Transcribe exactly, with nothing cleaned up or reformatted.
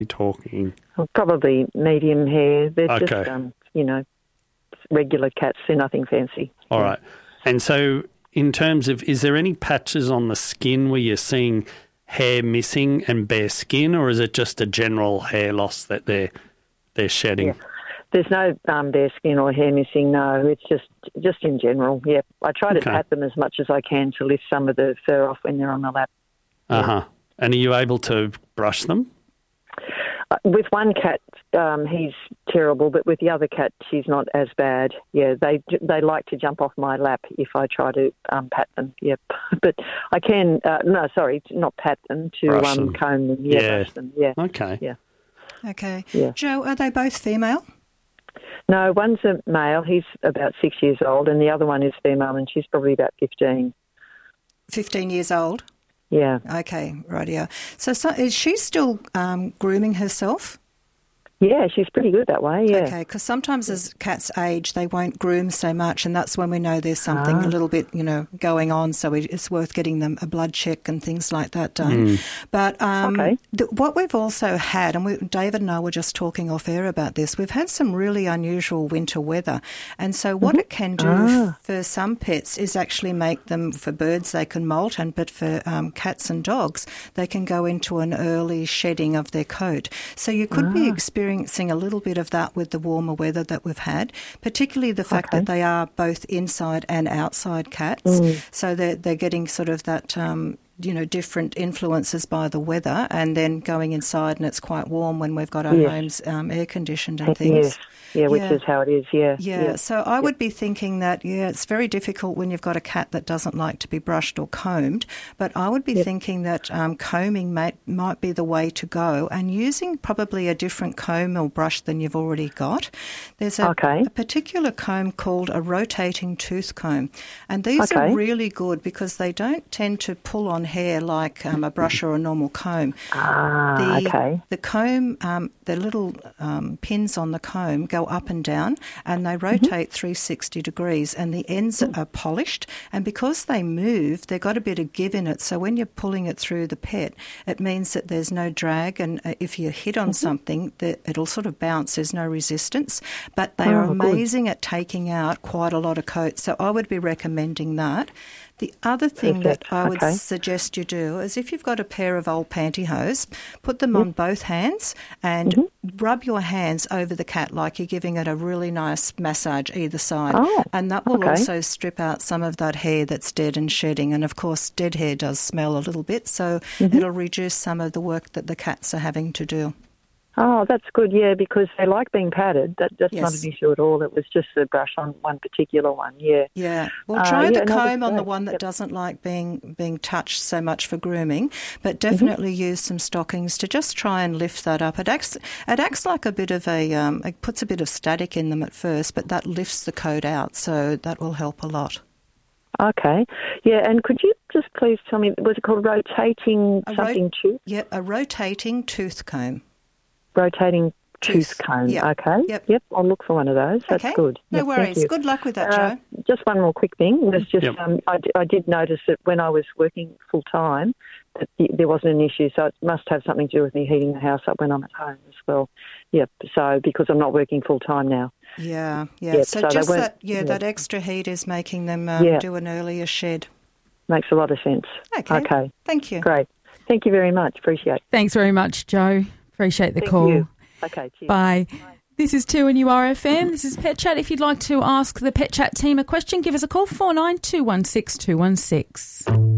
You're talking? Well, probably medium hair. They're Okay. just, um, you know, regular cats. They're nothing fancy. All Yeah. right. And so in terms of, is there any patches on the skin where you're seeing hair missing and bare skin, or is it just a general hair loss that they're they're shedding? Yeah. There's no um, bare skin or hair missing, no. It's just just in general, yeah. I try to Okay. pat them as much as I can to lift some of the fur off when they're on the lap. Uh-huh. And are you able to brush them? Uh, with one cat, um, he's terrible, but with the other cat, she's not as bad. Yeah, they they like to jump off my lap if I try to um, pat them. Yeah, but I can. Uh, no, sorry, not pat them, to Brush um, them. comb them. Yeah, Yeah. brush them. Yeah. Okay. Yeah. Okay. Yeah. Joe, are they both female? No, one's a male. He's about six years old, and the other one is female, and she's probably about fifteen. fifteen years old? Yeah. Okay, rightio. So, so is she still um, grooming herself? Yeah, she's pretty good that way, yeah. Okay, because sometimes as cats age, they won't groom so much, and that's when we know there's something Ah. a little bit, you know, going on, so it- it's worth getting them a blood check and things like that done. But um, Okay. th- what we've also had, and we, David and I were just talking off air about this, we've had some really unusual winter weather, and so what it can do Ah. f- for some pets is actually make them, for birds they can molt, and but for um, cats and dogs, they can go into an early shedding of their coat. So you could be experiencing experiencing a little bit of that with the warmer weather that we've had, particularly the fact Okay. that they are both inside and outside cats. Mm. So they're, they're getting sort of that, um, you know, different influences by the weather, and then going inside and it's quite warm when we've got our Yes. homes um, air conditioned and things. Yes, yeah, which Yeah. is how it is, yeah. Yeah, so I would be thinking that, yeah, it's very difficult when you've got a cat that doesn't like to be brushed or combed, but I would be Yep. thinking that um, combing might, might be the way to go, and using probably a different comb or brush than you've already got. There's a, Okay. a particular comb called a rotating tooth comb, and these Okay. are really good because they don't tend to pull on hair like um, a brush or a normal comb. Ah, The, okay. the comb, um, the little um, pins on the comb go up and down, and they rotate three hundred sixty degrees, and the ends are polished, and because they move, they've got a bit of give in it, so when you're pulling it through the pet, it means that there's no drag, and uh, if you hit on something, that it'll sort of bounce, there's no resistance, but they are Oh, good. amazing at taking out quite a lot of coat, so I would be recommending that. The other thing Perfect. that I would Okay. suggest you do is if you've got a pair of old pantyhose, put them on both hands and Mm-hmm. rub your hands over the cat like you're giving it a really nice massage either side. Oh, and that will okay. also strip out some of that hair that's dead and shedding. And of course, dead hair does smell a little bit, so Mm-hmm. it'll reduce some of the work that the cats are having to do. Oh, that's good, yeah, because they like being patted. That, that's not Yes. an issue at all. It was just a brush on one particular one, yeah. Yeah. Well, Uh, try yeah, the no, that's comb on the great. one that Yep. doesn't like being being touched so much for grooming, but Mm-hmm. definitely use some stockings to just try and lift that up. It acts it acts like a bit of a um, it puts a bit of static in them at first, but that lifts the coat out, so that will help a lot. Okay. Yeah, and could you just please tell me, was it called rotating A ro- something tooth? Yep, a rotating tooth comb. Rotating tooth, Tooth, comb. yep, Okay. yep. Yep, I'll look for one of those. That's Okay. good. No Yep, thank worries. you. Good luck with that, Uh, Joe. just one more quick thing was just Yep. um, I, d- I did notice that when I was working full time that the, there wasn't an issue, so it must have something to do with me heating the house up when I'm at home as well. Yep. So because I'm not working full time now. Yeah, yeah. Yep, so, so they just weren't- that, yeah, yeah. that extra heat is making them um, Yeah. do an earlier shed. Makes a lot of sense. Okay. Okay. Thank you. Great. Thank you very much. Appreciate it. Thanks very much, Joe. Appreciate the Thank call. you. Okay. Cheers. Bye. This is two and U R F M. This is Pet Chat. If you'd like to ask the Pet Chat team a question, give us a call, four nine two one six two one six.